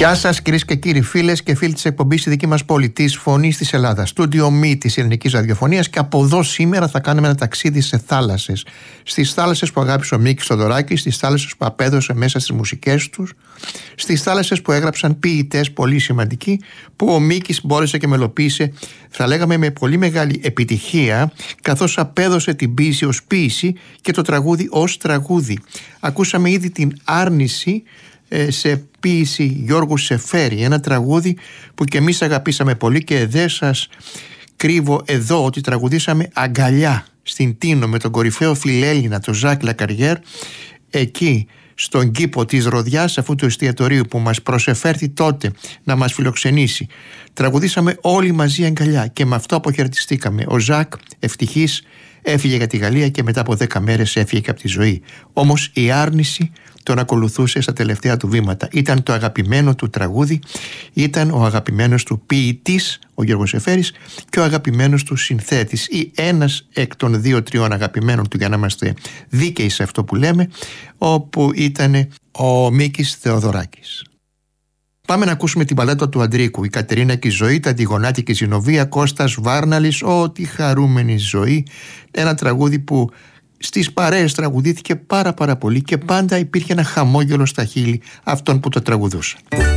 Γεια σας κυρίες και κύριοι, φίλες και φίλοι της εκπομπής στη δική μας πόλη, της Φωνής της Ελλάδας, στούντιο μη της ελληνικής ραδιοφωνίας, και από εδώ σήμερα θα κάνουμε ένα ταξίδι σε θάλασσες. Στις θάλασσες που αγάπησε ο Μίκης Θοδωράκης, στις θάλασσες που απέδωσε μέσα στις μουσικές τους, στις θάλασσες που έγραψαν ποιητές πολύ σημαντικοί, που ο Μίκης μπόρεσε και μελοποίησε, θα λέγαμε με πολύ μεγάλη επιτυχία, καθώς απέδωσε την ποίηση ως ποίηση και το τραγούδι ως τραγούδι. Ακούσαμε ήδη την Άρνηση σε ποίηση Γιώργου Σεφέρη, ένα τραγούδι που και εμείς αγαπήσαμε πολύ, και δεν σας κρύβω εδώ ότι τραγουδήσαμε αγκαλιά στην Τίνο με τον κορυφαίο φιλέλληνα τον Ζακ Λακαριέρ, εκεί στον κήπο της Ροδιάς, αυτού του εστιατορίου που μας προσεφέρθη τότε να μας φιλοξενήσει. Τραγουδήσαμε όλοι μαζί αγκαλιά και με αυτό αποχαιρετιστήκαμε. Ο Ζακ, ευτυχής, έφυγε για τη Γαλλία και μετά από 10 μέρες έφυγε και από τη ζωή. Όμως η Άρνηση τον ακολουθούσε στα τελευταία του βήματα. Ήταν το αγαπημένο του τραγούδι, ήταν ο αγαπημένος του ποιητής, ο Γιώργος Σεφέρης, και ο αγαπημένος του συνθέτης, ή ένας εκ των 2-3 αγαπημένων του, για να είμαστε δίκαιοι σε αυτό που λέμε, όπου ήταν ο Μίκης Θεοδωράκης. Πάμε να ακούσουμε την παλέτα του Αντρίκου, η Κατερίνα και η Ζωή, τα Αντιγονάτη και η Ζηνοβία, Κώστας Βάρναλης, ό,τι χαρούμενη ζωή. Ένα τραγούδι που στις παρέες τραγουδήθηκε πάρα πολύ και πάντα υπήρχε ένα χαμόγελο στα χείλη αυτών που το τραγουδούσαν.